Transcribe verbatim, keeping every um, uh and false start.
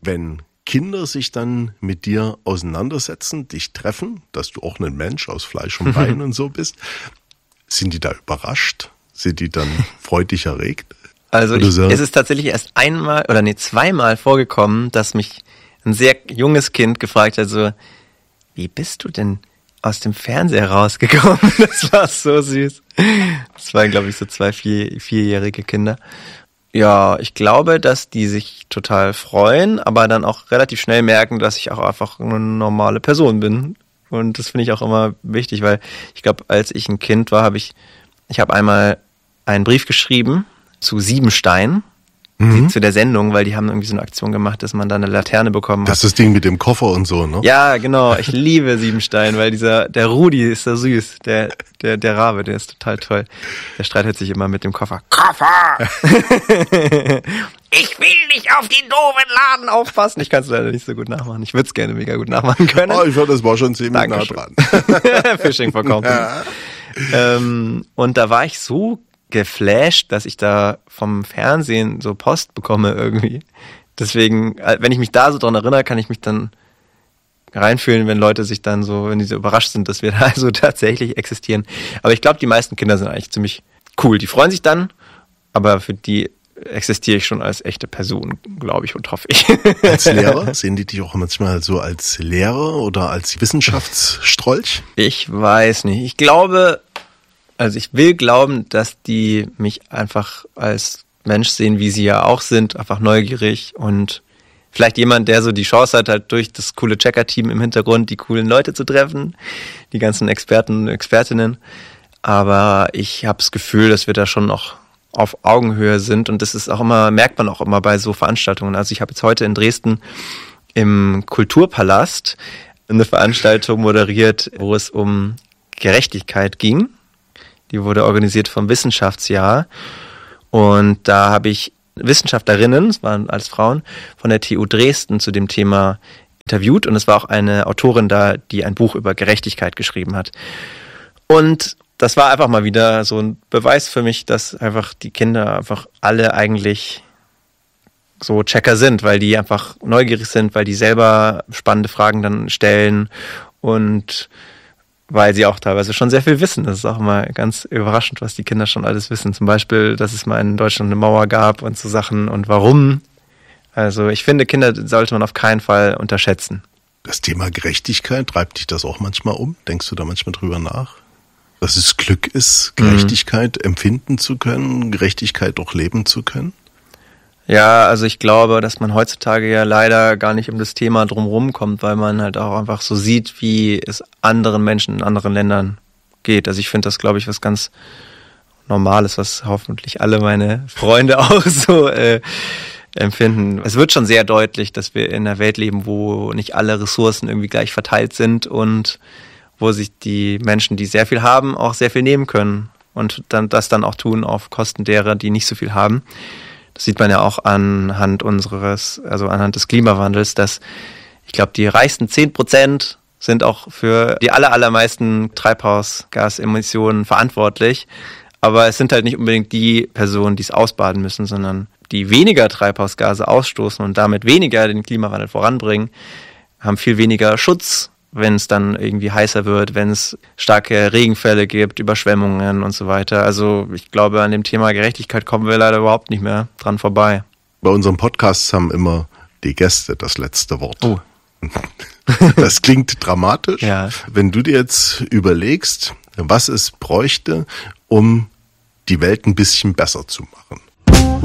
Wenn Kinder sich dann mit dir auseinandersetzen, dich treffen, dass du auch ein Mensch aus Fleisch und Bein und so bist, sind die da überrascht? Sind die dann freudig erregt? Also ich, es ist tatsächlich erst einmal oder nee, zweimal vorgekommen, dass mich ein sehr junges Kind gefragt hat, so, wie bist du denn aus dem Fernseher rausgekommen? Das war so süß. Das waren, glaube ich, so zwei vier, vierjährige Kinder. Ja, ich glaube, dass die sich total freuen, aber dann auch relativ schnell merken, dass ich auch einfach eine normale Person bin. Und das finde ich auch immer wichtig, weil ich glaube, als ich ein Kind war, habe ich, ich habe einmal einen Brief geschrieben zu Siebenstein, mhm. zu der Sendung, weil die haben irgendwie so eine Aktion gemacht, dass man da eine Laterne bekommen hat. Das ist das Ding mit dem Koffer und so, ne? Ja, genau. Ich liebe Siebenstein, weil dieser, der Rudi ist so süß. Der, der, der Rabe, der ist total toll. Der streitet sich immer mit dem Koffer. Koffer! Ich will nicht auf die doofen Laden aufpassen. Ich kann es leider nicht so gut nachmachen. Ich würde es gerne mega gut nachmachen können. Oh, ich fand, das war schon ziemlich nah dran. Fishing for Company. Ja. Ähm, und da war ich so geflasht, dass ich da vom Fernsehen so Post bekomme irgendwie. Deswegen, wenn ich mich da so dran erinnere, kann ich mich dann reinfühlen, wenn Leute sich dann so, wenn die so überrascht sind, dass wir da also tatsächlich existieren. Aber ich glaube, die meisten Kinder sind eigentlich ziemlich cool. Die freuen sich dann, aber für die existiere ich schon als echte Person, glaube ich und hoffe ich. Als Lehrer? Sehen die dich auch manchmal so als Lehrer oder als Wissenschaftsstrolch? Ich weiß nicht. Ich glaube, also ich will glauben, dass die mich einfach als Mensch sehen, wie sie ja auch sind, einfach neugierig und vielleicht jemand, der so die Chance hat, halt durch das coole Checker-Team im Hintergrund die coolen Leute zu treffen, die ganzen Experten und Expertinnen. Aber ich habe das Gefühl, dass wir da schon noch auf Augenhöhe sind und das ist auch immer, merkt man auch immer bei so Veranstaltungen. Also ich habe jetzt heute in Dresden im Kulturpalast eine Veranstaltung moderiert, wo es um Gerechtigkeit ging. Die wurde organisiert vom Wissenschaftsjahr und da habe ich Wissenschaftlerinnen, es waren alles Frauen, von der T U Dresden zu dem Thema interviewt und es war auch eine Autorin da, die ein Buch über Gerechtigkeit geschrieben hat. Und das war einfach mal wieder so ein Beweis für mich, dass einfach die Kinder einfach alle eigentlich so Checker sind, weil die einfach neugierig sind, weil die selber spannende Fragen dann stellen und weil sie auch teilweise schon sehr viel wissen. Das ist auch immer ganz überraschend, was die Kinder schon alles wissen. Zum Beispiel, dass es mal in Deutschland eine Mauer gab und so Sachen und warum. Also ich finde, Kinder sollte man auf keinen Fall unterschätzen. Das Thema Gerechtigkeit, treibt dich das auch manchmal um? Denkst du da manchmal drüber nach? Dass es Glück ist, Gerechtigkeit mhm. empfinden zu können, Gerechtigkeit auch leben zu können? Ja, also ich glaube, dass man heutzutage ja leider gar nicht um das Thema drumherum kommt, weil man halt auch einfach so sieht, wie es anderen Menschen in anderen Ländern geht. Also ich finde das, glaube ich, was ganz Normales, was hoffentlich alle meine Freunde auch so äh, empfinden. Es wird schon sehr deutlich, dass wir in einer Welt leben, wo nicht alle Ressourcen irgendwie gleich verteilt sind und wo sich die Menschen, die sehr viel haben, auch sehr viel nehmen können und dann das dann auch tun auf Kosten derer, die nicht so viel haben. Das sieht man ja auch anhand unseres, also anhand des Klimawandels, dass ich glaube, die reichsten zehn Prozent sind auch für die aller, allermeisten Treibhausgasemissionen verantwortlich. Aber es sind halt nicht unbedingt die Personen, die es ausbaden müssen, sondern die weniger Treibhausgase ausstoßen und damit weniger den Klimawandel voranbringen, haben viel weniger Schutz, wenn es dann irgendwie heißer wird, wenn es starke Regenfälle gibt, Überschwemmungen und so weiter. Also ich glaube, an dem Thema Gerechtigkeit kommen wir leider überhaupt nicht mehr dran vorbei. Bei unseren Podcasts haben immer die Gäste das letzte Wort. Oh. Das klingt dramatisch. Ja. Wenn du dir jetzt überlegst, was es bräuchte, um die Welt ein bisschen besser zu machen.